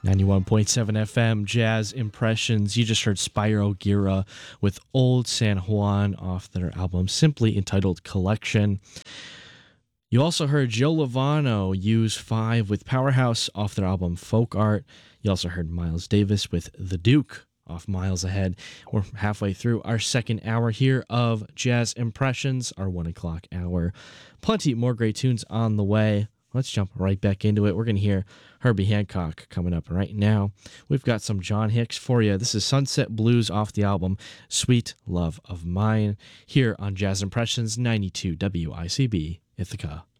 91.7 FM Jazz Impressions. You just heard Spyro Gira with Old San Juan off their album simply entitled Collection. You also heard Joe Lovano use 5 with Powerhouse off their album Folk Art. You also heard Miles Davis with The Duke off Miles Ahead. We're halfway through our second hour here of Jazz Impressions, our 1 o'clock hour. Plenty more great tunes on the way. Let's jump right back into it. We're going to hear Herbie Hancock coming up right now. We've got some John Hicks for you. This is Sunset Blues off the album Sweet Love of Mine here on Jazz Impressions 92 WICB Ithaca.